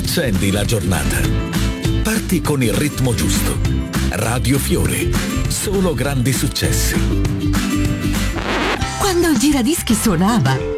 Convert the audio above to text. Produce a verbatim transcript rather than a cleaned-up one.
Accendi la giornata. Parti con il ritmo giusto. Radio Fiore. Solo grandi successi. Quando il giradischi suonava,